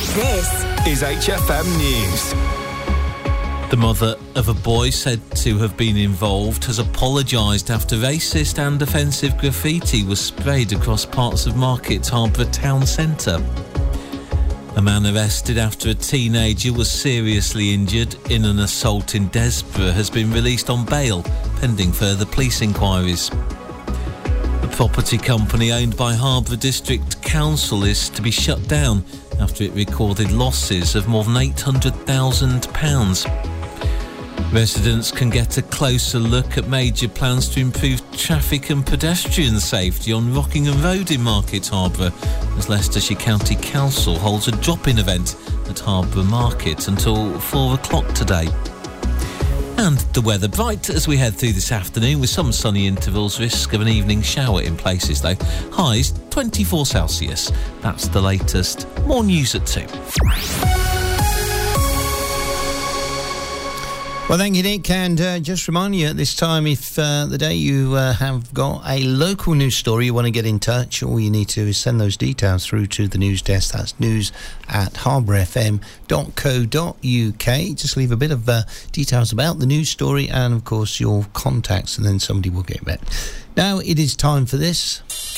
This is HFM News. The mother of a boy said to have been involved has apologised after racist and offensive graffiti was sprayed across parts of Market Harborough town centre. A man arrested after a teenager was seriously injured in an assault in Desborough has been released on bail, pending further police inquiries. The property company owned by Harborough District Council is to be shut down after it recorded losses of more than £800,000. Residents can get a closer look at major plans to improve traffic and pedestrian safety on Rockingham Road in Market Harborough as Leicestershire County Council holds a drop-in event at Harborough Market until 4 o'clock today. And the weather bright as we head through this afternoon with some sunny intervals, risk of an evening shower in places though. Highs 24 Celsius. That's the latest. More news at 2. Well, thank you, Nick, and just remind you at this time, if the day you have got a local news story, you want to get in touch, all you need to is send those details through to the news desk. That's news@harbourfm.co.uk. Just leave a bit of details about the news story and, of course, your contacts, and then somebody will get back. Now it is time for this.